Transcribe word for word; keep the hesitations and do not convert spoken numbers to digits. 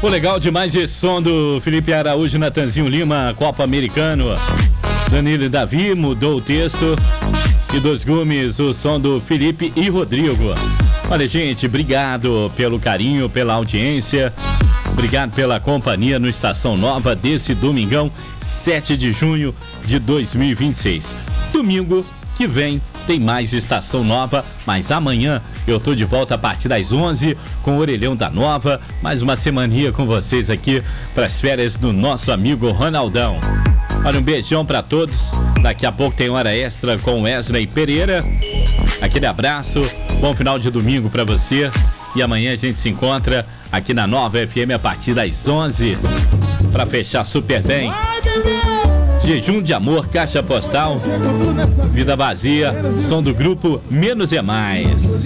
Pô, legal demais esse som do Felipe Araújo, Natanzinho Lima, Copa Americano. Danilo e Davi mudou o texto. E dos gumes, o som do Felipe e Rodrigo. Olha, gente, obrigado pelo carinho, pela audiência. Obrigado pela companhia no Estação Nova desse domingão, sete de junho de dois mil e vinte e seis. Domingo que vem tem mais Estação Nova, mas amanhã eu tô de volta a partir das onze com o Orelhão da Nova. Mais uma semaninha com vocês aqui para as férias do nosso amigo Ronaldão. Olha, um beijão para todos. Daqui a pouco tem hora extra com Wesley Pereira. Aquele abraço, bom final de domingo para você. E amanhã a gente se encontra aqui na Nova F M a partir das onze para fechar super bem. Jejum de Amor, Caixa Postal, Vida Vazia, som do grupo Menos é Mais.